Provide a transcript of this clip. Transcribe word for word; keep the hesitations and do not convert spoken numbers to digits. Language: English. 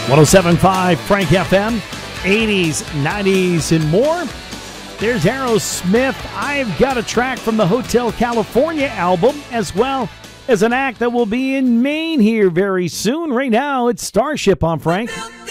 one oh seven point five Frank F M, eighties, nineties, and more. There's Aerosmith. I've got a track from the Hotel California album, as well as an act that will be in Maine here very soon. Right now, it's Starship on Frank.